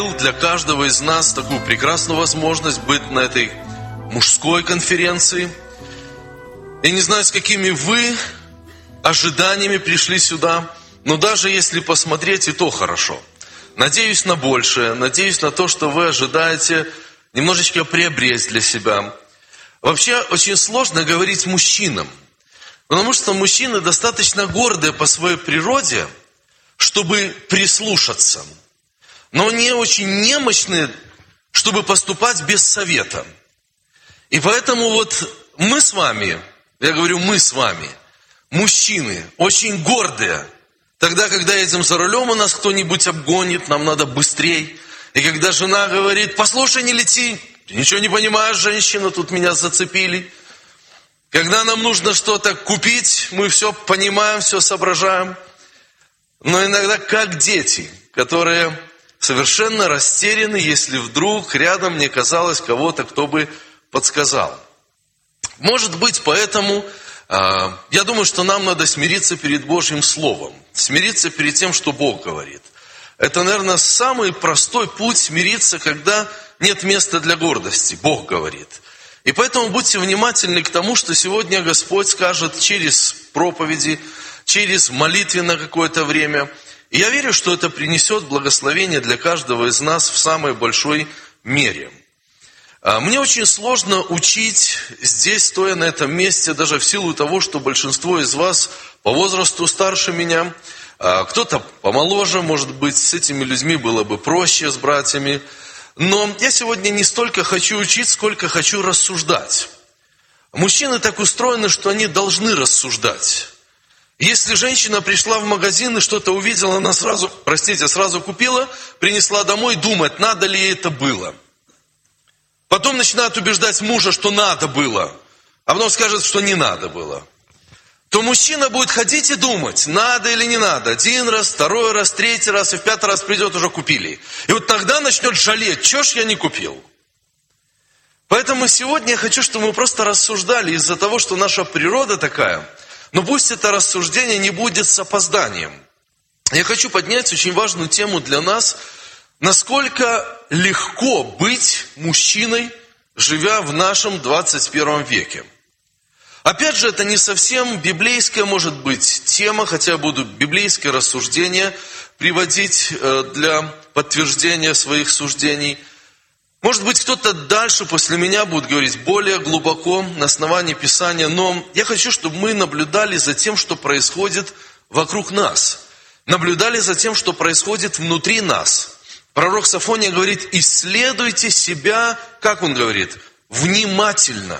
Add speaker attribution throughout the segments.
Speaker 1: для каждого из нас такую прекрасную возможность быть на этой мужской конференции. Я не знаю, с какими вы ожиданиями пришли сюда, но даже если посмотреть, и то хорошо. Надеюсь на большее, надеюсь на то, что вы ожидаете немножечко приобрести для себя. Вообще очень сложно говорить мужчинам, потому что мужчины достаточно гордые по своей природе, чтобы прислушаться, но они очень немощные, чтобы поступать без совета. И поэтому вот мы с вами, я говорю мы с вами, мужчины, очень гордые. Тогда, когда едем за рулем, у нас кто-нибудь обгонит, нам надо быстрей. И когда жена говорит: послушай, не лети, ты ничего не понимаешь, женщина, тут меня зацепили. Когда нам нужно что-то купить, мы все понимаем, все соображаем. Но иногда как дети, которые совершенно растеряны, если вдруг рядом не оказалось кого-то, кто бы подсказал. Может быть, поэтому я думаю, что нам надо смириться перед Божьим Словом. Смириться перед тем, что Бог говорит. Это, наверное, самый простой путь смириться, когда нет места для гордости. Бог говорит. И поэтому будьте внимательны к тому, что сегодня Господь скажет через проповеди, через молитвы на какое-то время. И я верю, что это принесет благословение для каждого из нас в самой большой мере. Мне очень сложно учить здесь, стоя на этом месте, даже в силу того, что большинство из вас по возрасту старше меня, кто-то помоложе, может быть, с этими людьми было бы проще, с братьями. Но я сегодня не столько хочу учить, сколько хочу рассуждать. Мужчины так устроены, что они должны рассуждать. Если женщина пришла в магазин и что-то увидела, она сразу купила, принесла домой, думать, надо ли ей это было. Потом начинает убеждать мужа, что надо было, а потом скажет, что не надо было. То мужчина будет ходить и думать, надо или не надо. 1 раз, 2 раз, 3 раз и в 5 раз придет, уже купили. И вот тогда начнет жалеть, чего ж я не купил. Поэтому сегодня я хочу, чтобы мы просто рассуждали из-за того, что наша природа такая. Но пусть это рассуждение не будет с опозданием. Я хочу поднять очень важную тему для нас. Насколько легко быть мужчиной, живя в нашем 21 веке. Опять же, это не совсем библейская, может быть, тема, хотя я буду библейское рассуждение приводить для подтверждения своих суждений. Может быть, кто-то дальше после меня будет говорить более глубоко на основании Писания, но я хочу, чтобы мы наблюдали за тем, что происходит вокруг нас. Наблюдали за тем, что происходит внутри нас. Пророк Софония говорит, исследуйте себя, как он говорит, внимательно.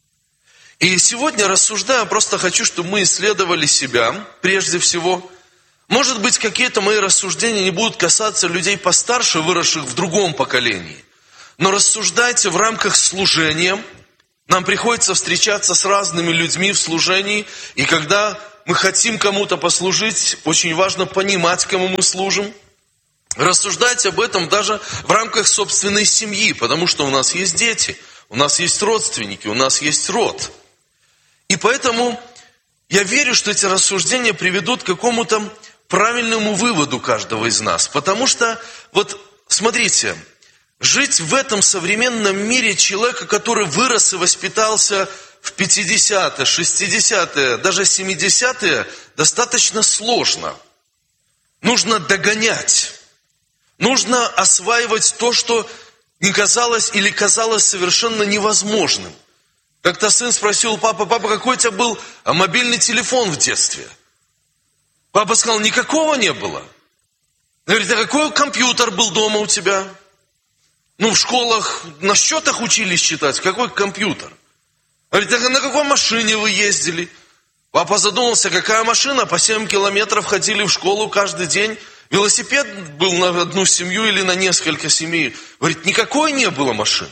Speaker 1: И сегодня, рассуждая, просто хочу, чтобы мы исследовали себя, прежде всего. Может быть, какие-то мои рассуждения не будут касаться людей постарше, выросших в другом поколении. Но рассуждайте в рамках служения. Нам приходится встречаться с разными людьми в служении. И когда мы хотим кому-то послужить, очень важно понимать, кому мы служим. Рассуждайте об этом даже в рамках собственной семьи, потому что у нас есть дети, у нас есть родственники, у нас есть род. И поэтому я верю, что эти рассуждения приведут к какому-то правильному выводу каждого из нас. Потому что, вот смотрите, жить в этом современном мире человека, который вырос и воспитался в 50-е, 60-е, даже 70-е, достаточно сложно. Нужно догонять. Нужно осваивать то, что не казалось или казалось совершенно невозможным. Как-то сын спросил папа, какой у тебя был мобильный телефон в детстве? Папа сказал, никакого не было. Говорит, а какой компьютер был дома у тебя? В школах на счетах учились считать, какой компьютер? Говорит, а на какой машине вы ездили? Папа задумался, какая машина, по 7 километров ходили в школу каждый день. Велосипед был на одну семью или на несколько семей. Говорит, никакой не было машины.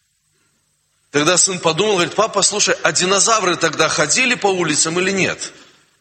Speaker 1: Тогда сын подумал, говорит, папа, слушай, а динозавры тогда ходили по улицам или нет?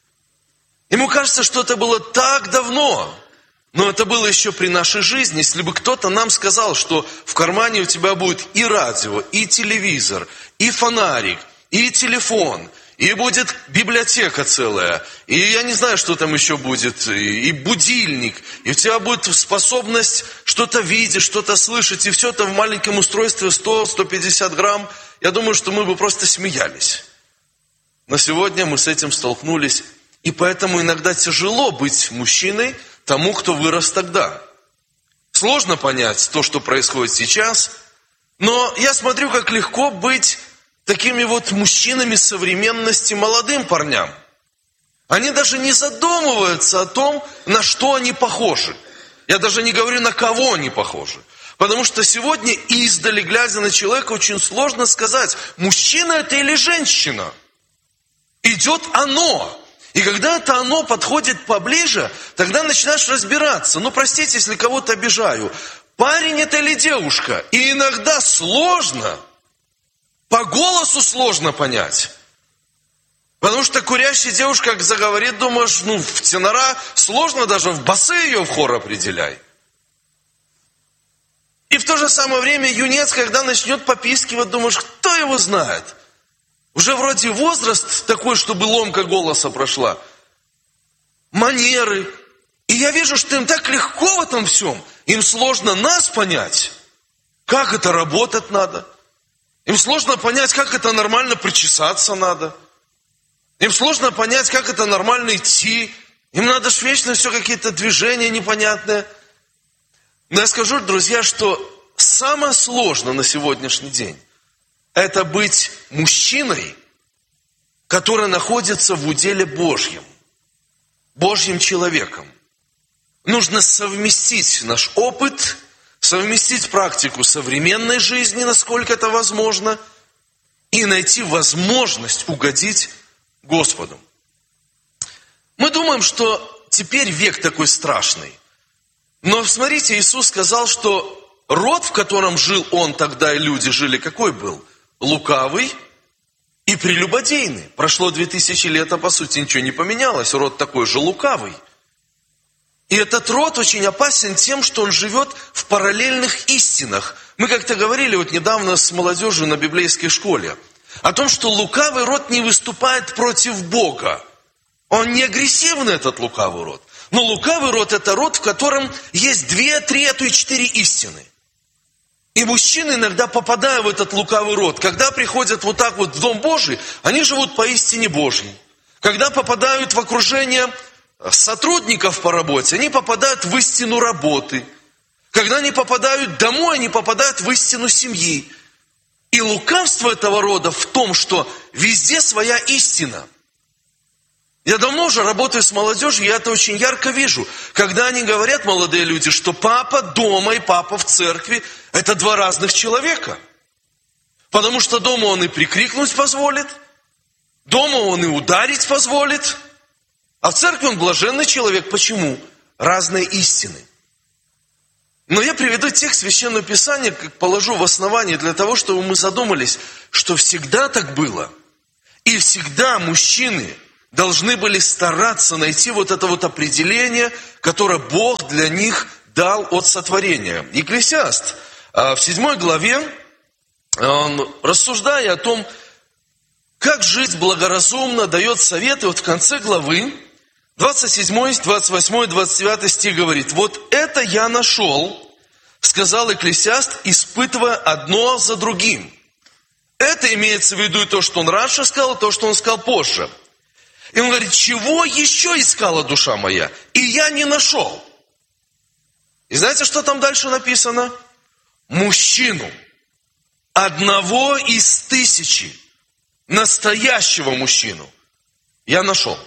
Speaker 1: Ему кажется, что это было так давно. Но это было еще при нашей жизни. Если бы кто-то нам сказал, что в кармане у тебя будет и радио, и телевизор, и фонарик, и телефон, и будет библиотека целая, и я не знаю, что там еще будет, и будильник, и у тебя будет способность что-то видеть, что-то слышать, и все это в маленьком устройстве 100-150 грамм. Я думаю, что мы бы просто смеялись. Но сегодня мы с этим столкнулись, и поэтому иногда тяжело быть мужчиной тому, кто вырос тогда. Сложно понять то, что происходит сейчас, но я смотрю, как легко быть такими вот мужчинами современности молодым парням. Они даже не задумываются о том, на что они похожи. Я даже не говорю, на кого они похожи. Потому что сегодня, издали, глядя на человека, очень сложно сказать, мужчина это или женщина. Идет оно. И когда это оно подходит поближе, тогда начинаешь разбираться. Ну, простите, если кого-то обижаю. Парень это или девушка? И иногда сложно. По голосу сложно понять. Потому что курящая девушка, как заговорит, думаешь, в тенора сложно, даже в басы ее в хор определяй. И в то же самое время юнец, когда начнет попискивать, думаешь, кто его знает? Уже вроде возраст такой, чтобы ломка голоса прошла. Манеры. И я вижу, что им так легко в этом всем. Им сложно нас понять, как это работать надо. Им сложно понять, как это нормально причесаться надо. Им сложно понять, как это нормально идти. Им надо ж вечно все какие-то движения непонятные. Но я скажу, друзья, что самое сложное на сегодняшний день это быть мужчиной, который находится в уделе Божьем, Божьим человеком. Нужно совместить наш опыт, совместить практику современной жизни, насколько это возможно, и найти возможность угодить Господу. Мы думаем, что теперь век такой страшный. Но смотрите, Иисус сказал, что род, в котором жил Он тогда, и люди жили, какой был? Лукавый и прелюбодейный. Прошло 2000 лет, а по сути ничего не поменялось. Род такой же лукавый. И этот род очень опасен тем, что он живет в параллельных истинах. Мы как-то говорили вот недавно с молодежью на библейской школе о том, что лукавый род не выступает против Бога. Он не агрессивный, этот лукавый род. Но лукавый род это род, в котором есть 2, 3, а то и 4 истины. И мужчины иногда, попадая в этот лукавый род, когда приходят вот так вот в Дом Божий, они живут по истине Божьей. Когда попадают в окружение сотрудников по работе, они попадают в истину работы. Когда они попадают домой, они попадают в истину семьи. И лукавство этого рода в том, что везде своя истина. Я давно уже работаю с молодежью, я это очень ярко вижу. Когда они говорят, молодые люди, что папа дома и папа в церкви – это 2 разных человека. Потому что дома он и прикрикнуть позволит, дома он и ударить позволит, а в церкви он блаженный человек. Почему? Разные истины. Но я приведу текст Священного Писания, как положу в основании, для того, чтобы мы задумались, что всегда так было. И всегда мужчины должны были стараться найти вот это вот определение, которое Бог для них дал от сотворения. Екклесиаст в 7 главе, рассуждая о том, как жить благоразумно, дает советы. Вот в конце главы, 27, 28, 29 стих говорит: «Вот это я нашел, сказал Екклесиаст, испытывая одно за другим». Это имеется в виду и то, что он раньше сказал, и то, что он сказал позже. И он говорит: чего еще искала душа моя, и я не нашел. И знаете, что там дальше написано? Мужчину, одного из 1000, настоящего мужчину, я нашел.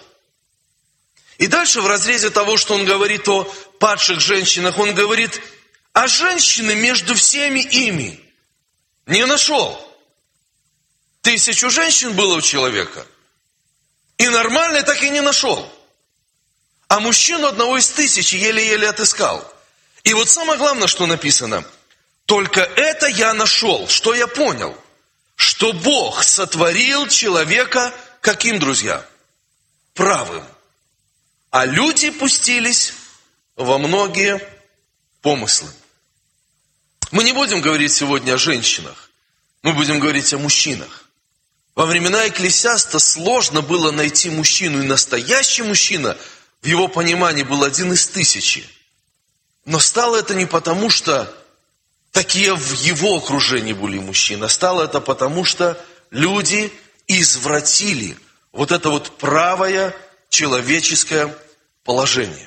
Speaker 1: И дальше в разрезе того, что он говорит о падших женщинах, он говорит: а женщины между всеми ими не нашел. 1000 женщин было у человека. И нормально так и не нашел. А мужчину одного из 1000 еле-еле отыскал. И вот самое главное, что написано: только это я нашел. Что я понял? Что Бог сотворил человека каким, друзья? Правым. А люди пустились во многие помыслы. Мы не будем говорить сегодня о женщинах. Мы будем говорить о мужчинах. Во времена Екклесиаста сложно было найти мужчину, и настоящий мужчина, в его понимании, был 1 из 1000. Но стало это не потому, что такие в его окружении были мужчины, а стало это потому, что люди извратили вот это вот правое человеческое положение.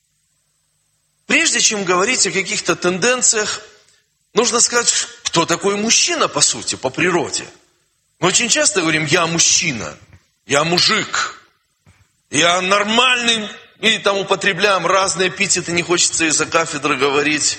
Speaker 1: Прежде чем говорить о каких-то тенденциях, нужно сказать, кто такой мужчина, по сути, по природе. Мы очень часто говорим: я мужчина, я мужик, я нормальный, и там употребляем разные эпитеты, не хочется из-за кафедры говорить.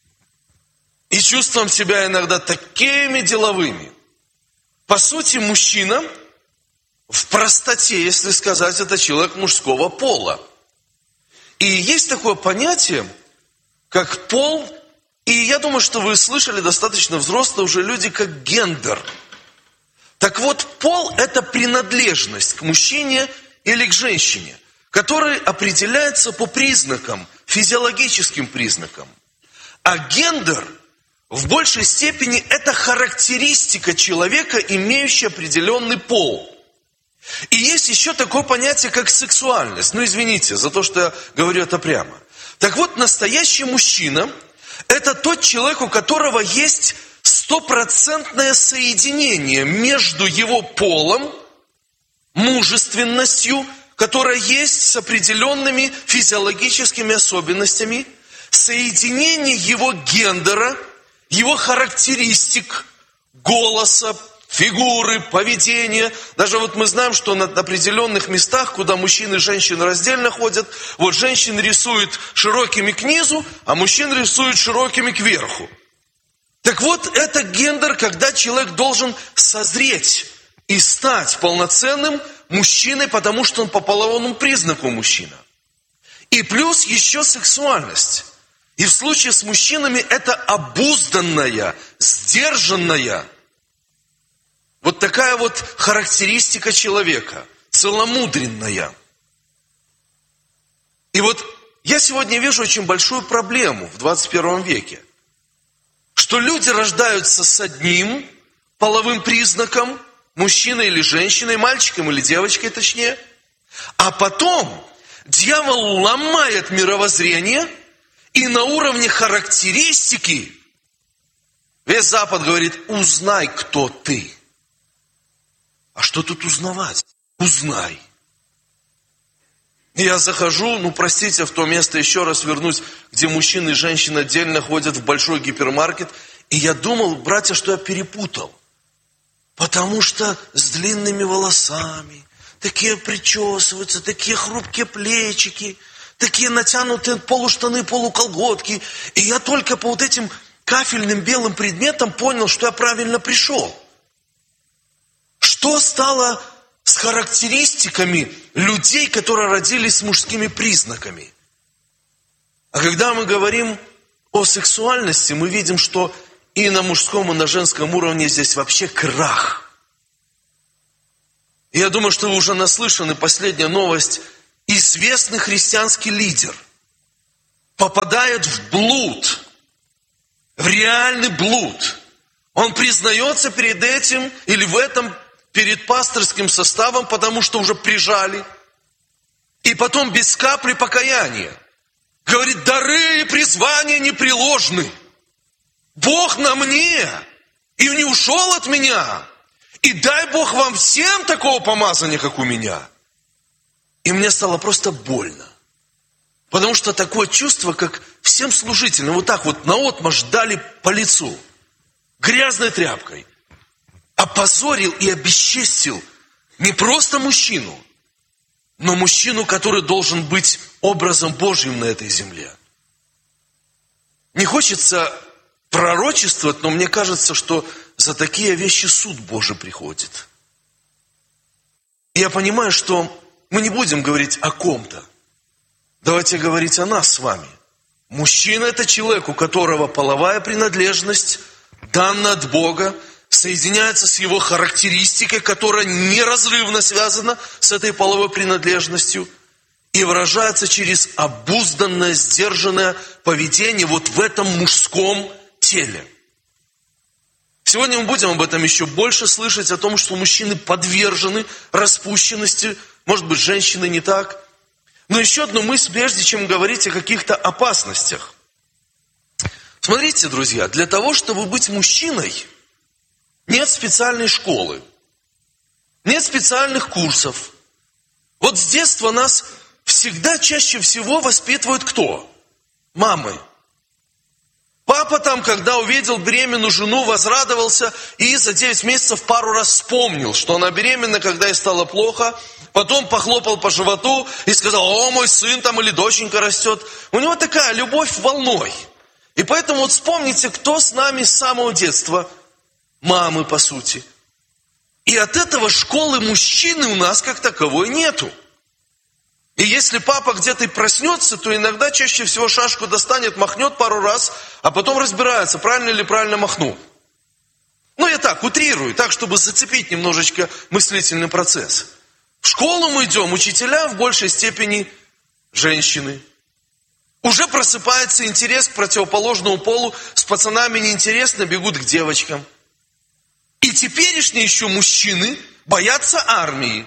Speaker 1: И чувствуем себя иногда такими деловыми. По сути, мужчина в простоте, если сказать, это человек мужского пола. И есть такое понятие, как пол, и я думаю, что вы слышали, достаточно взрослые уже люди, как гендер. Так вот, пол – это принадлежность к мужчине или к женщине, который определяется по признакам, физиологическим признакам. А гендер в большей степени это характеристика человека, имеющая определенный пол. И есть еще такое понятие, как сексуальность. Ну, извините за то, что я говорю это прямо. Так вот, настоящий мужчина – это тот человек, у которого есть 100% соединение между его полом, мужественностью, которая есть с определенными физиологическими особенностями, соединение его гендера, его характеристик, голоса, фигуры, поведения. Даже вот мы знаем, что на определенных местах, куда мужчины и женщины раздельно ходят, вот женщины рисуют широкими к низу, а мужчин рисуют широкими кверху. Так вот, это гендер, когда человек должен созреть и стать полноценным мужчиной, потому что он по половому признаку мужчина. И плюс еще сексуальность. И в случае с мужчинами это обузданная, сдержанная, вот такая вот характеристика человека, целомудренная. И вот я сегодня вижу очень большую проблему в 21 веке, что люди рождаются с одним половым признаком, мужчиной или женщиной, мальчиком или девочкой точнее, а потом дьявол ломает мировоззрение, и на уровне характеристики весь Запад говорит: узнай, кто ты. А что тут узнавать? Узнай. И я захожу, простите, в то место, еще раз вернусь, где мужчины и женщины отдельно ходят в большой гипермаркет. И я думал, братья, что я перепутал. Потому что с длинными волосами, такие причесываются, такие хрупкие плечики, такие натянутые полуштаны, полуколготки. И я только по вот этим кафельным белым предметам понял, что я правильно пришел. Что стало с характеристиками людей, которые родились с мужскими признаками? А когда мы говорим о сексуальности, мы видим, что и на мужском, и на женском уровне здесь вообще крах. И я думаю, что вы уже наслышаны, последняя новость. Известный христианский лидер попадает в блуд, в реальный блуд. Он признается перед этим или в этом перед пасторским составом, потому что уже прижали. И потом без капли покаяния говорит: дары и призвания непреложны. Бог на мне и не ушел от меня. И дай Бог вам всем такого помазания, как у меня. И мне стало просто больно. Потому что такое чувство, как всем служителям, вот так вот наотмашь дали по лицу, грязной тряпкой. Опозорил и обесчестил не просто мужчину, но мужчину, который должен быть образом Божьим на этой земле. Не хочется пророчествовать, но мне кажется, что за такие вещи суд Божий приходит. И я понимаю, что мы не будем говорить о ком-то. Давайте говорить о нас с вами. Мужчина – это человек, у которого половая принадлежность дана от Бога, соединяется с его характеристикой, которая неразрывно связана с этой половой принадлежностью и выражается через обузданное, сдержанное поведение вот в этом мужском теле. Сегодня мы будем об этом еще больше слышать, о том, что мужчины подвержены распущенности, может быть, женщины не так. Но еще одну мысль, прежде чем говорить о каких-то опасностях. Смотрите, друзья, для того, чтобы быть мужчиной, нет специальной школы, нет специальных курсов. Вот с детства нас всегда чаще всего воспитывают кто? Мамы. Папа там, когда увидел беременную жену, возрадовался и за 9 месяцев пару раз вспомнил, что она беременна, когда ей стало плохо. Потом похлопал по животу и сказал: о, мой сын там или доченька растет. У него такая любовь волной. И поэтому вот вспомните, кто с нами с самого детства. Мамы, по сути. И от этого школы мужчины у нас как таковой нету. И если папа где-то и проснется, то иногда чаще всего шашку достанет, махнет пару раз, а потом разбирается, правильно или правильно махнул. Ну, я так утрирую, так, чтобы зацепить немножечко мыслительный процесс. В школу мы идем, учителя в большей степени женщины. Уже просыпается интерес к противоположному полу, с пацанами неинтересно, бегут к девочкам. И теперешние еще мужчины боятся армии.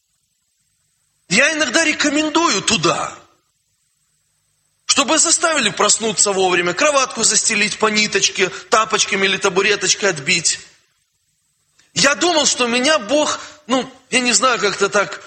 Speaker 1: Я иногда рекомендую туда, чтобы заставили проснуться вовремя, кроватку застелить по ниточке, тапочками или табуреточкой отбить. Я думал, что меня Бог, я не знаю, как-то так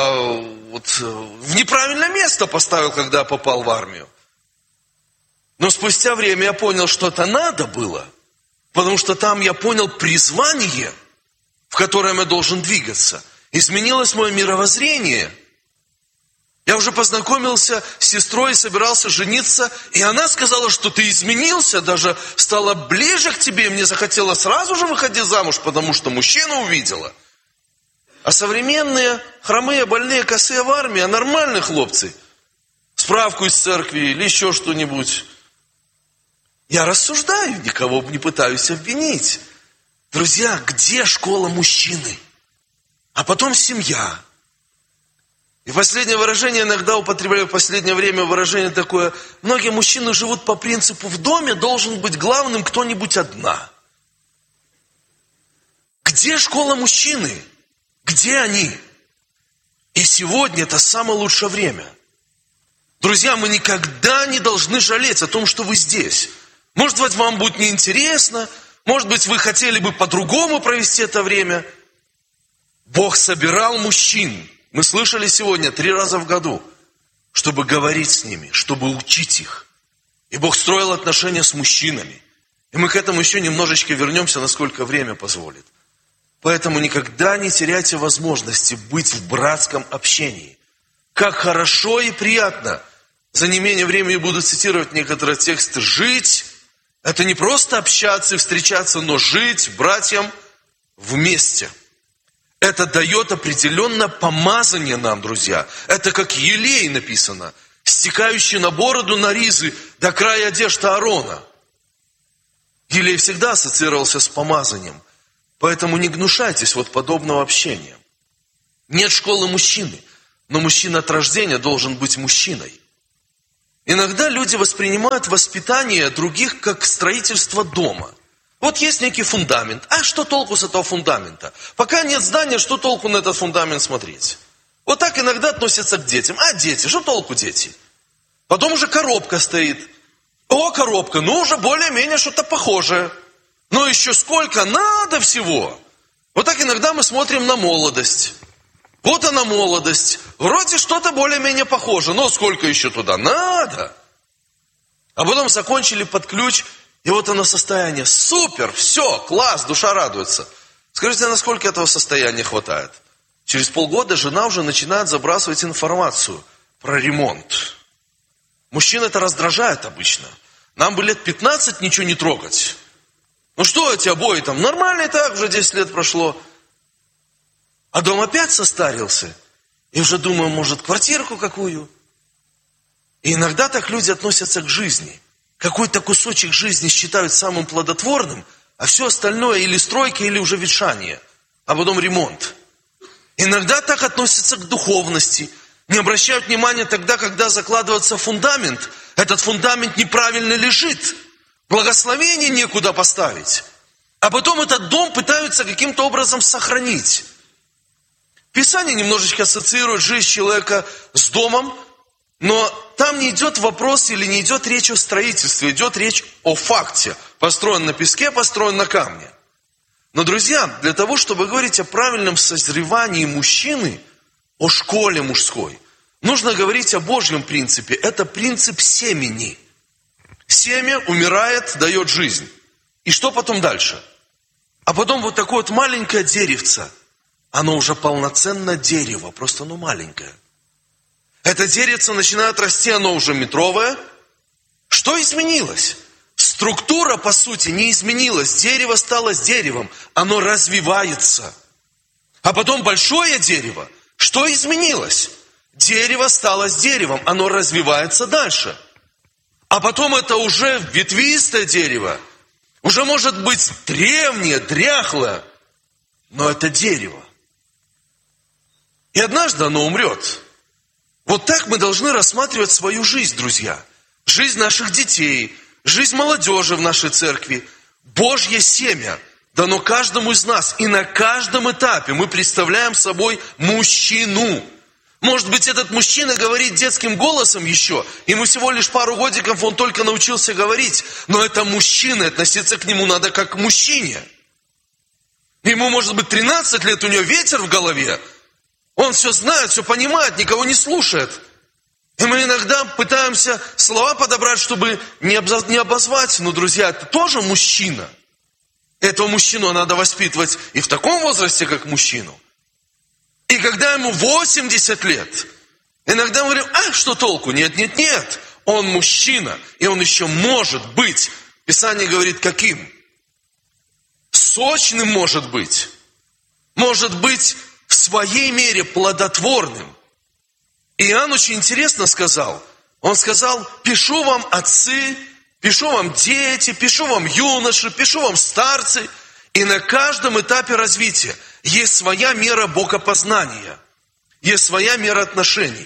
Speaker 1: в неправильное место поставил, когда попал в армию. Но спустя время я понял, что это надо было, потому что там я понял призвание, в котором я должен двигаться. Изменилось мое мировоззрение. Я уже познакомился с сестрой, собирался жениться, и она сказала, что ты изменился, даже стала ближе к тебе, и мне захотелось сразу же выходить замуж, потому что мужчину увидела. А современные хромые, больные, косые в армии, а нормальные хлопцы, справку из церкви или еще что-нибудь. Я рассуждаю, никого не пытаюсь обвинить. Друзья, где школа мужчины? А потом семья. И последнее выражение, иногда употребляю в последнее время выражение такое: многие мужчины живут по принципу: в доме должен быть главным кто-нибудь одна. Где школа мужчины? Где они? И сегодня это самое лучшее время. Друзья, мы никогда не должны жалеть о том, что вы здесь. Может быть, вам будет неинтересно, может быть, вы хотели бы по-другому провести это время. Бог собирал мужчин. Мы слышали сегодня 3 раза в году, чтобы говорить с ними, чтобы учить их. И Бог строил отношения с мужчинами. И мы к этому еще немножечко вернемся, насколько время позволит. Поэтому никогда не теряйте возможности быть в братском общении. Как хорошо и приятно. За неимением времени буду цитировать некоторые тексты. Жить – это не просто общаться и встречаться, но жить братьям вместе. Это дает определенное помазание нам, друзья. Это как елей написано, стекающий на бороду, на ризы, до края одежды Аарона. Елей всегда ассоциировался с помазанием. Поэтому не гнушайтесь подобного общения. Нет школы мужчины, но мужчина от рождения должен быть мужчиной. Иногда люди воспринимают воспитание других как строительство дома. Вот есть некий фундамент. А что толку с этого фундамента? Пока нет здания, что толку на этот фундамент смотреть? Вот так иногда относятся к детям. А дети, что толку дети? Потом уже коробка стоит. О, коробка, уже более-менее что-то похожее. Но еще сколько надо всего. Вот так иногда мы смотрим на молодость. Вот она молодость. Вроде что-то более-менее похоже. Но сколько еще туда надо? А потом закончили под ключ. И вот оно состояние. Супер, все, класс, душа радуется. Скажите, насколько этого состояния хватает? Через полгода жена уже начинает забрасывать информацию про ремонт. Мужчин это раздражает обычно. Нам бы лет 15 ничего не трогать. Что эти обои там? Нормально и так, уже 10 лет прошло. А дом опять состарился. И уже думаю, может, квартирку какую? И иногда так люди относятся к жизни. Какой-то кусочек жизни считают самым плодотворным, а все остальное или стройка, или уже ветшание, а потом ремонт. Иногда так относятся к духовности. Не обращают внимания тогда, когда закладывается фундамент. Этот фундамент неправильно лежит. Благословение некуда поставить. А потом этот дом пытаются каким-то образом сохранить. Писание немножечко ассоциирует жизнь человека с домом, но там не идет вопрос или не идет речь о строительстве, идет речь о факте. Построен на песке, построен на камне. Но, друзья, для того, чтобы говорить о правильном созревании мужчины, о школе мужской, нужно говорить о Божьем принципе. Это принцип семени. Семя умирает, дает жизнь. И что потом дальше? А потом вот такое вот маленькое деревце. Оно уже полноценно дерево, просто оно маленькое. Это деревце начинает расти, оно уже метровое. Что изменилось? Структура, по сути, не изменилась. Дерево стало с деревом. Оно развивается. А потом большое дерево. Что изменилось? Дерево стало с деревом. Оно развивается дальше. А потом это уже ветвистое дерево. Уже может быть древнее, дряхлое. Но это дерево. И однажды оно умрет. Вот так мы должны рассматривать свою жизнь, друзья. Жизнь наших детей, жизнь молодежи в нашей церкви. Божье семя дано каждому из нас. И на каждом этапе мы представляем собой мужчину. Может быть, этот мужчина говорит детским голосом еще. Ему всего лишь пару годиков, он только научился говорить. Но это мужчина, относиться к нему надо как к мужчине. Ему может быть 13 лет, у него ветер в голове. Он все знает, все понимает, никого не слушает. И мы иногда пытаемся слова подобрать, чтобы не обозвать. Но, друзья, это тоже мужчина. Этого мужчину надо воспитывать и в таком возрасте, как мужчину. И когда ему 80 лет, иногда мы говорим, что толку? Нет, нет, нет. Он мужчина, и он еще может быть. Писание говорит, каким? Сочным может быть. Может быть в своей мере плодотворным. Иоанн очень интересно сказал. Он сказал, пишу вам отцы, пишу вам дети, пишу вам юноши, пишу вам старцы. И на каждом этапе развития есть своя мера богопознания. Есть своя мера отношений.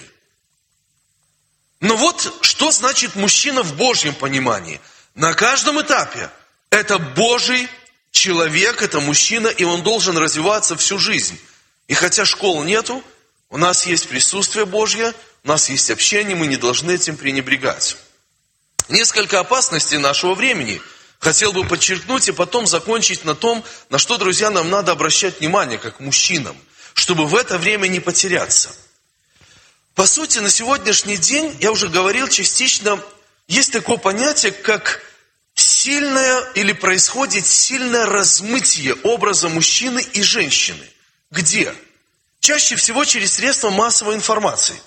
Speaker 1: Но вот что значит мужчина в Божьем понимании. На каждом этапе это Божий человек, это мужчина, и он должен развиваться всю жизнь. И хотя школ нету, у нас есть присутствие Божье, у нас есть общение, мы не должны этим пренебрегать. Несколько опасностей нашего времени хотел бы подчеркнуть и потом закончить на том, на что, друзья, нам надо обращать внимание, как мужчинам, чтобы в это время не потеряться. По сути, на сегодняшний день, я уже говорил частично, есть такое понятие, как сильное или происходит сильное размытие образа мужчины и женщины. Где? Чаще всего через средства массовой информации.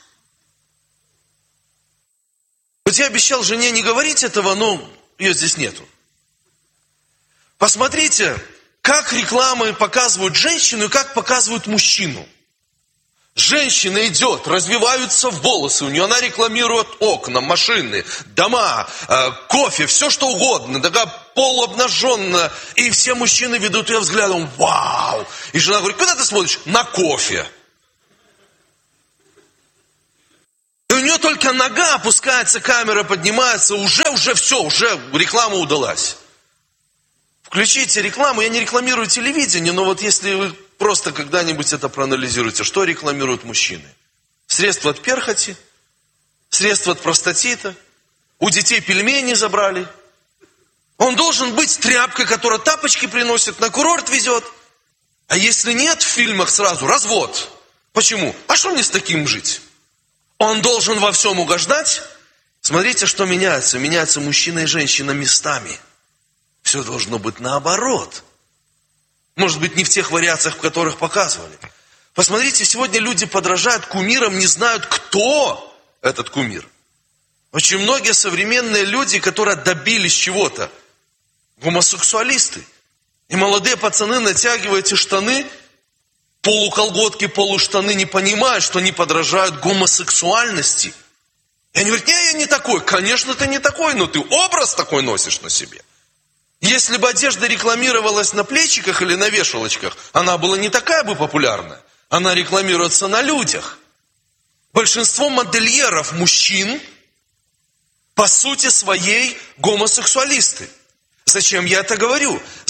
Speaker 1: Вот я обещал жене не говорить этого, но ее здесь нету. Посмотрите, как рекламы показывают женщину и как показывают мужчину. Женщина идет, развиваются волосы, у нее она рекламирует окна, машины, дома, кофе, все что угодно, такая полуобнаженная. И все мужчины ведут ее взглядом, вау! И жена говорит, куда ты смотришь? На кофе. И у нее только нога опускается, камера поднимается, уже все, уже реклама удалась. Включите рекламу, я не рекламирую телевидение, но вот если вы просто когда-нибудь это проанализируйте, что рекламируют мужчины? Средства от перхоти, средства от простатита, у детей пельмени забрали. Он должен быть тряпкой, которая тапочки приносит, на курорт везет. А если нет, в фильмах сразу развод. Почему? А что мне с таким жить? Он должен во всем угождать. Смотрите, что меняется. Меняются мужчина и женщина местами. Все должно быть наоборот. Может быть, не в тех вариациях, в которых показывали. Посмотрите, сегодня люди подражают кумирам, не знают, кто этот кумир. Очень многие современные люди, которые добились чего-то, гомосексуалисты. И молодые пацаны натягивают эти штаны, полуколготки, полуштаны, не понимая, что они подражают гомосексуальности. И они говорят, я не такой. Конечно, ты не такой, но ты образ такой носишь на себе. Если бы одежда рекламировалась на плечиках или на вешалочках, она была не такая бы популярная. Она рекламируется на людях. Большинство модельеров мужчин, по сути своей, гомосексуалисты. Зачем я это говорю?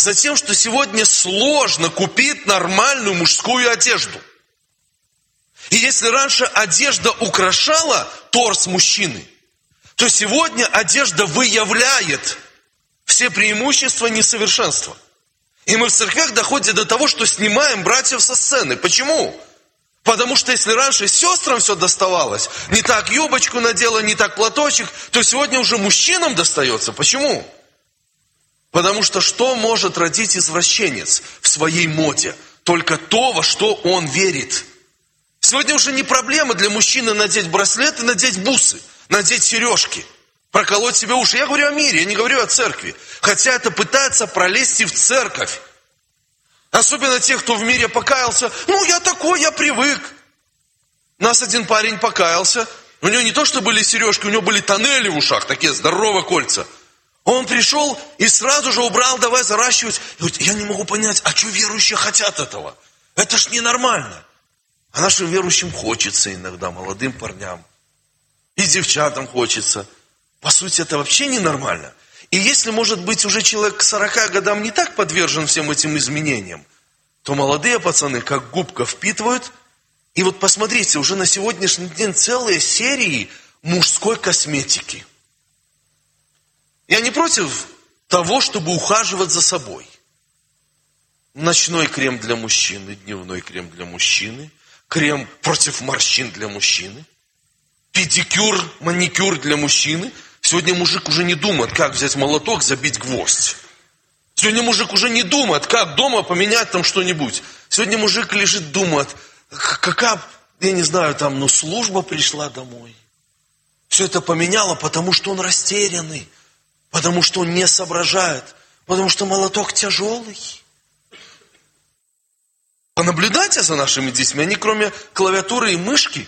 Speaker 1: Затем, что сегодня сложно купить нормальную мужскую одежду. И если раньше одежда украшала торс мужчины, то сегодня одежда выявляет все преимущества несовершенства. И мы в церквях доходим до того, что снимаем братьев со сцены. Почему? Потому что если раньше сестрам все доставалось, не так юбочку надела, не так платочек, то сегодня уже мужчинам достается. Почему? Потому что может родить извращенец в своей моде? Только то, во что он верит. Сегодня уже не проблема для мужчины надеть браслеты, надеть бусы, надеть сережки, проколоть себе уши. Я говорю о мире, я не говорю о церкви. Хотя это пытается пролезть и в церковь. Особенно те, кто в мире покаялся. Я такой, я привык. У нас один парень покаялся. У него не то, что были сережки, у него были тоннели в ушах, такие здоровые кольца. Он пришел и сразу же убрал, давай заращивать. И говорит, я не могу понять, а что верующие хотят этого? Это ж ненормально. А нашим верующим хочется иногда, молодым парням. И девчатам хочется. По сути, это вообще ненормально. И если, может быть, уже человек к 40 годам не так подвержен всем этим изменениям, то молодые пацаны как губка впитывают. И вот посмотрите, уже на сегодняшний день целые серии мужской косметики. Я не против того, чтобы ухаживать за собой. Ночной крем для мужчины, дневной крем для мужчины, крем против морщин для мужчины, педикюр, маникюр для мужчины. Сегодня мужик уже не думает, как взять молоток, забить гвоздь. Сегодня мужик уже не думает, как дома поменять там что-нибудь. Сегодня мужик лежит, думает, какая, я не знаю, служба пришла домой. Все это поменяло, потому что он растерянный, потому что он не соображает, потому что молоток тяжелый. Понаблюдайте за нашими детьми, они кроме клавиатуры и мышки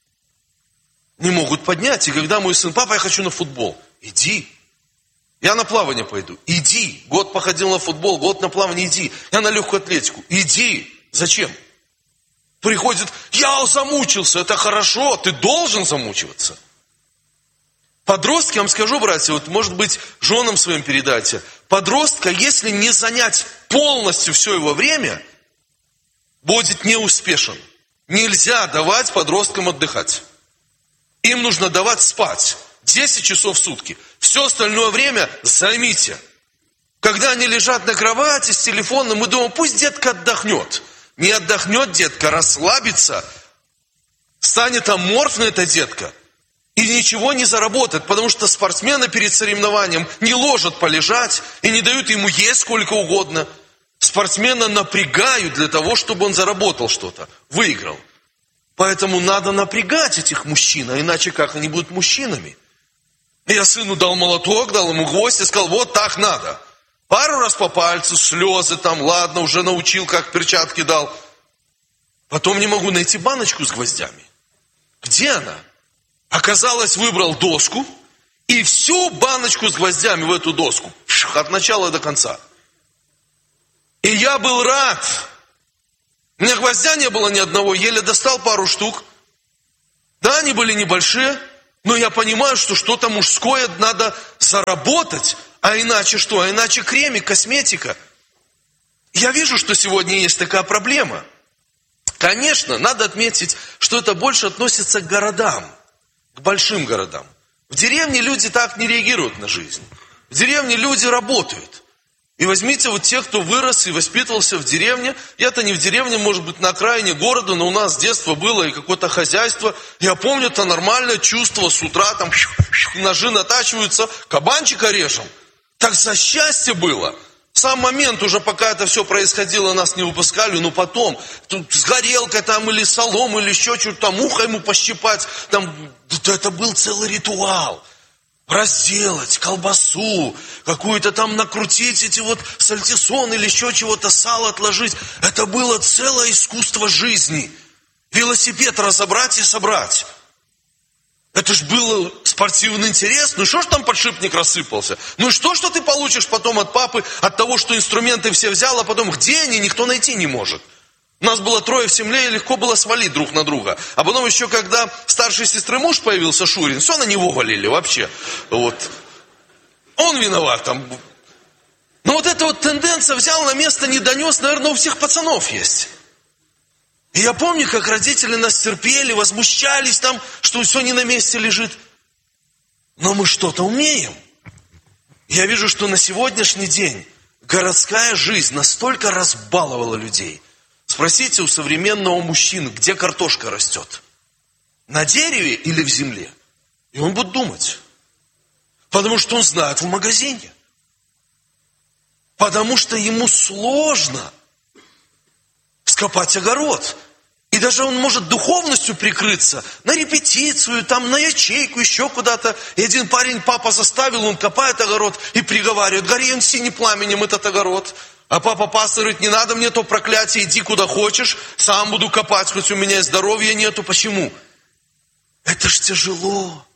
Speaker 1: не могут поднять. И когда мой сын, папа, я хочу на футбол. Иди. Я на плавание пойду. Иди. Год походил на футбол, год на плавание, иди. Я на легкую атлетику. Иди. Зачем? Приходит, я замучился. Это хорошо, ты должен замучиваться. Подростки, я вам скажу, братья, может быть, женам своим передайте. Подростка, если не занять полностью все его время, будет неуспешен. Нельзя давать подросткам отдыхать. Им нужно давать спать 10 часов в сутки. Все остальное время займите. Когда они лежат на кровати с телефоном, мы думаем, пусть детка отдохнет. Не отдохнет детка, расслабится. Станет аморфной эта детка. И ничего не заработает, потому что спортсмены перед соревнованием не ложат полежать и не дают ему есть сколько угодно. Спортсмена напрягают для того, чтобы он заработал что-то, выиграл. Поэтому надо напрягать этих мужчин, а иначе как они будут мужчинами? Я сыну дал молоток, дал ему гвоздь и сказал, вот так надо. Пару раз по пальцу, слезы ладно, уже научил, как перчатки дал. Потом не могу найти баночку с гвоздями. Где она? Оказалось, выбрал доску и всю баночку с гвоздями в эту доску. От начала до конца. И я был рад. У меня гвоздя не было ни одного, еле достал пару штук. Да, они были небольшие, но я понимаю, что что-то мужское надо заработать. А иначе что? А иначе кремик, косметика. Я вижу, что сегодня есть такая проблема. Конечно, надо отметить, что это больше относится к городам, к большим городам. В деревне люди так не реагируют на жизнь. В деревне люди работают. И возьмите тех, кто вырос и воспитывался в деревне. Я-то не в деревне, может быть, на окраине города, но у нас с детства было и какое-то хозяйство. Я помню, это нормальное чувство, с утра ножи натачиваются, кабанчика режем. Так за счастье было. Сам момент уже, пока это все происходило, нас не выпускали, но потом, тут с горелкой или солом, или еще что-то, ухо ему пощипать, это был целый ритуал. Разделать колбасу, какую-то накрутить эти сальтисон или еще чего-то, сало отложить. Это было целое искусство жизни. Велосипед разобрать и собрать. Это ж был спортивный интерес. Ну что ж там подшипник рассыпался? Ну и что ты получишь потом от папы, от того, что инструменты все взял, а потом где они, никто найти не может. У нас было 3 в семье, и легко было свалить друг на друга. А потом еще, когда старшей сестры муж появился, Шурин, все на него валили вообще. Он виноват. Но вот эта вот тенденция взял на место, не донес, наверное, у всех пацанов есть. И я помню, как родители нас терпели, возмущались там, что все не на месте лежит. Но мы что-то умеем. Я вижу, что на сегодняшний день городская жизнь настолько разбаловала людей. Спросите у современного мужчины, где картошка растет. На дереве или в земле? И он будет думать. Потому что он знает в магазине. Потому что ему сложно вскопать огород. И даже он может духовностью прикрыться на репетицию, там, на ячейку, еще куда-то. И один парень, папа заставил, он копает огород и приговаривает: гори он синим пламенем этот огород. А папа пастор говорит: не надо мне то проклятие, иди куда хочешь, сам буду копать, хоть у меня здоровья нету. Почему? Это ж тяжело.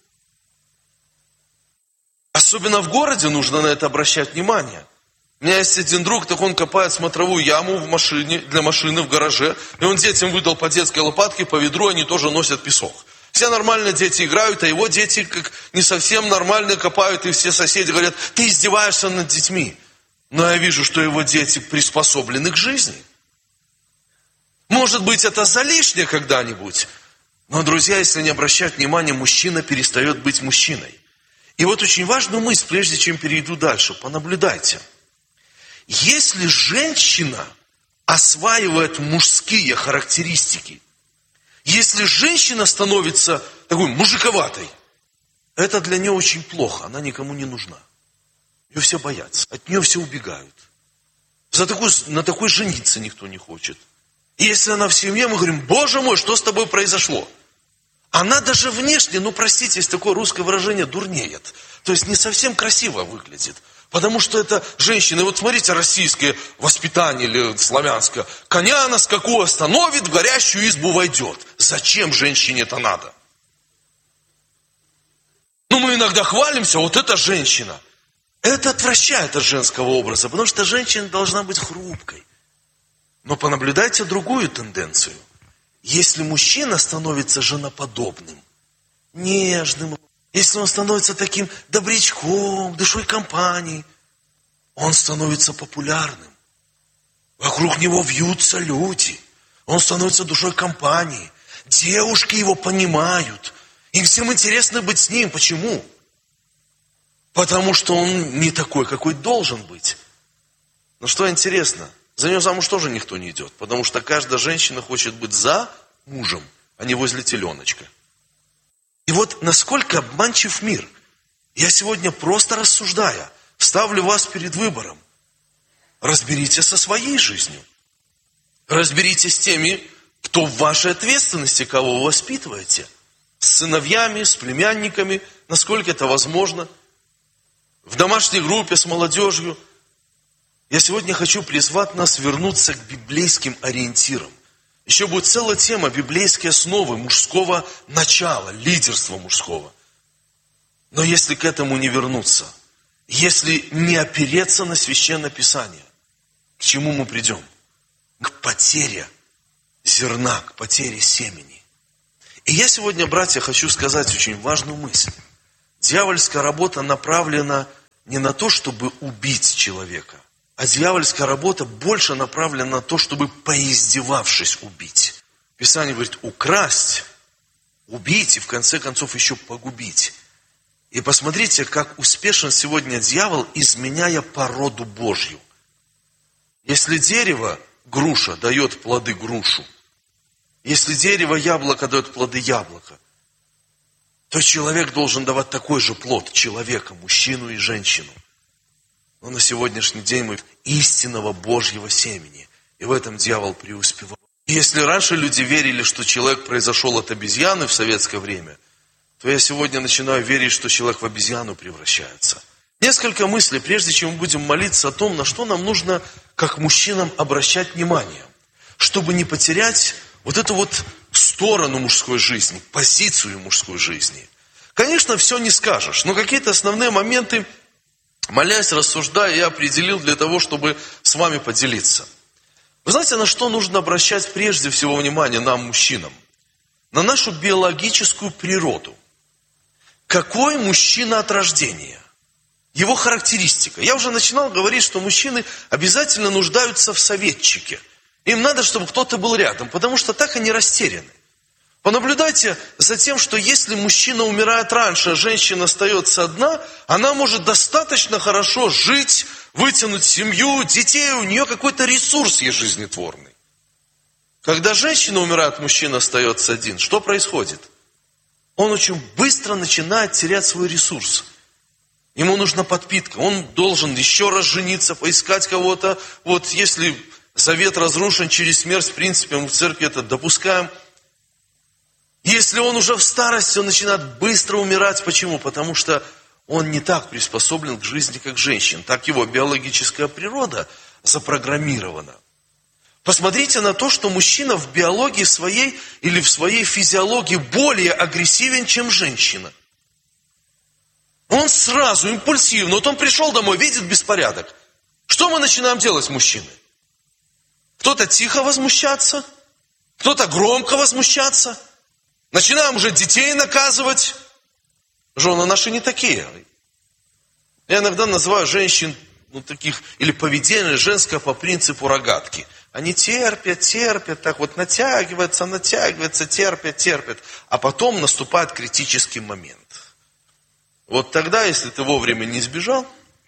Speaker 1: Особенно в городе нужно на это обращать внимание. У меня есть один друг, так он копает смотровую яму в машине, для машины в гараже. И он детям выдал по детской лопатке, по ведру, они тоже носят песок. Все нормальные дети играют, а его дети как не совсем нормальные копают. И все соседи говорят: ты издеваешься над детьми. Но я вижу, что его дети приспособлены к жизни. Может быть, это за лишнее когда-нибудь. Но, друзья, если не обращать внимания, мужчина перестает быть мужчиной. И вот очень важную мысль, прежде чем перейду дальше, понаблюдайте. Если женщина осваивает мужские характеристики, если женщина становится такой мужиковатой, это для нее очень плохо, она никому не нужна. Ее все боятся, от нее все убегают. На такой жениться никто не хочет. И если она в семье, мы говорим: Боже мой, что с тобой произошло? Она даже внешне, простите, есть такое русское выражение, дурнеет. То есть не совсем красиво выглядит. Потому что это женщины, вот смотрите, российское воспитание или славянское: коня на скаку остановит, в горящую избу войдет. Зачем женщине это надо? Мы иногда хвалимся: вот эта женщина. Это отвращает от женского образа, потому что женщина должна быть хрупкой. Но понаблюдайте другую тенденцию. Если мужчина становится женоподобным, нежным, если он становится таким добрячком, душой компании, он становится популярным. Вокруг него вьются люди. Он становится душой компании. Девушки его понимают. Им всем интересно быть с ним. Почему? Потому что он не такой, какой должен быть. Но что интересно, за него замуж тоже никто не идет. Потому что каждая женщина хочет быть за мужем, а не возле теленочка. И вот насколько обманчив мир. Я сегодня, просто рассуждая, ставлю вас перед выбором. Разберитесь со своей жизнью. Разберитесь с теми, кто в вашей ответственности, кого вы воспитываете. С сыновьями, с племянниками, насколько это возможно. В домашней группе, с молодежью. Я сегодня хочу призвать нас вернуться к библейским ориентирам. Еще будет целая тема: библейские основы мужского начала, лидерства мужского. Но если к этому не вернуться, если не опереться на Священное Писание, к чему мы придем? К потере зерна, к потере семени. И я сегодня, братья, хочу сказать очень важную мысль. Дьявольская работа направлена не на то, чтобы убить человека, а дьявольская работа больше направлена на то, чтобы, поиздевавшись, убить. Писание говорит: украсть, убить и в конце концов еще погубить. И посмотрите, как успешен сегодня дьявол, изменяя породу Божью. Если дерево, груша, дает плоды грушу, если дерево, яблоко, дает плоды яблока, то человек должен давать такой же плод человека, мужчину и женщину. Но на сегодняшний день мы истинного Божьего семени. И в этом дьявол преуспевал. И если раньше люди верили, что человек произошел от обезьяны в советское время, то я сегодня начинаю верить, что человек в обезьяну превращается. Несколько мыслей, прежде чем мы будем молиться о том, на что нам нужно, как мужчинам, обращать внимание, чтобы не потерять вот эту вот сторону мужской жизни, позицию мужской жизни. Конечно, все не скажешь, но какие-то основные моменты, молясь, рассуждая, я определил для того, чтобы с вами поделиться. Вы знаете, на что нужно обращать прежде всего внимание нам, мужчинам? На нашу биологическую природу. Какой мужчина от рождения? его характеристика. Я уже начинал говорить, что мужчины обязательно нуждаются в советчике. Им надо, чтобы кто-то был рядом, потому что так они растеряны. Понаблюдайте за тем, что если мужчина умирает раньше, а женщина остается одна, она может достаточно хорошо жить, вытянуть семью, детей, у нее какой-то ресурс есть жизнетворный. Когда женщина умирает, мужчина остается один, что происходит? Он очень быстро начинает терять свой ресурс. Ему нужна подпитка, он должен еще раз жениться, поискать кого-то. Вот если завет разрушен через смерть, в принципе, мы в церкви это допускаем. Если он уже в старости, он начинает быстро умирать. Почему? Потому что он не так приспособлен к жизни, как женщина. Так его биологическая природа запрограммирована. Посмотрите на то, что мужчина в биологии своей или в своей физиологии более агрессивен, чем женщина. Он сразу, импульсивно. Вот он пришел домой, видит беспорядок. Что мы начинаем делать, мужчины? Кто-то тихо возмущаться, кто-то громко возмущаться. Начинаем уже детей наказывать. Жены наши не такие. Я иногда называю женщин, таких, или поведение женское по принципу рогатки. Они терпят, так вот натягиваются, терпят. А потом наступает критический момент. Вот тогда, если ты вовремя не сбежал,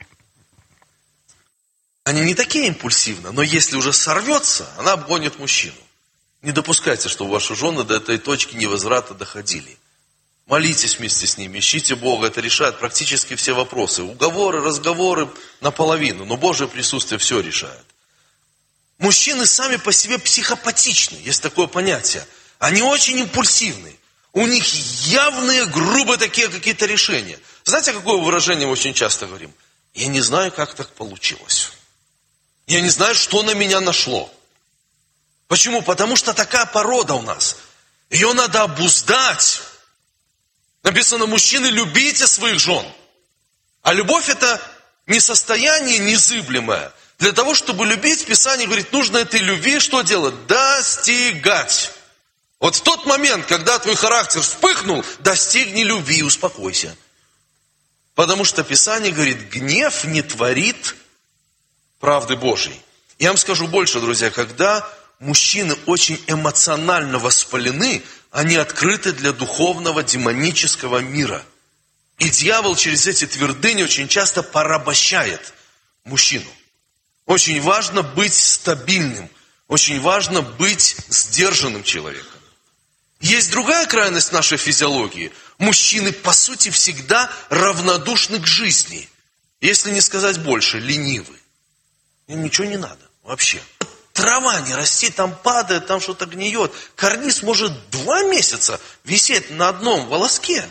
Speaker 1: они не такие импульсивны, но если уже сорвется, она обгонит мужчину. Не допускайте, чтобы ваши жены до этой точки невозврата доходили. Молитесь вместе с ними, ищите Бога, это решает практически все вопросы. Уговоры, разговоры наполовину, но Божье присутствие все решает. Мужчины сами по себе психопатичны, есть такое понятие. Они очень импульсивны. У них явные, грубые такие какие-то решения. Знаете, какое выражение мы очень часто говорим? Я не знаю, как так получилось. Я не знаю, что на меня нашло. Почему? Потому что такая порода у нас. Ее надо обуздать. Написано, мужчины, любите своих жен. А любовь это не состояние незыблемое. Для того, чтобы любить, Писание говорит, нужно этой любви что делать? Достигать. Вот в тот момент, когда твой характер вспыхнул, достигни любви и успокойся. Потому что Писание говорит, гнев не творит правды Божьей. Я вам скажу больше, друзья, когда мужчины очень эмоционально воспалены, они открыты для духовного демонического мира. И дьявол через эти твердыни очень часто порабощает мужчину. Очень важно быть стабильным, очень важно быть сдержанным человеком. Есть другая крайность нашей физиологии. Мужчины, по сути, всегда равнодушны к жизни. Если не сказать больше, ленивы. Им ничего не надо вообще. Трава не растет, там падает, там что-то гниет. Карниз может 2 месяца висеть на одном волоске.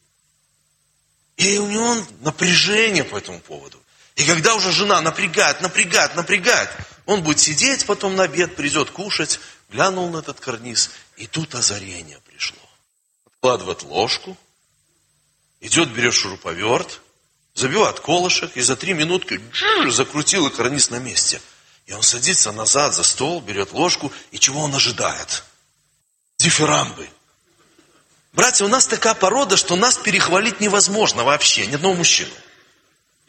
Speaker 1: И у него напряжение по этому поводу. И когда уже жена напрягает, он будет сидеть, потом на обед придет кушать, глянул на этот карниз, и тут озарение пришло. Откладывает ложку, идет, берет шуруповерт, забивает колышек, и за 3 минутки закрутил, и карниз на месте. И он садится назад за стол, берет ложку, и чего он ожидает? Дифирамбы. Братья, у нас такая порода, что нас перехвалить невозможно вообще, ни одного мужчину.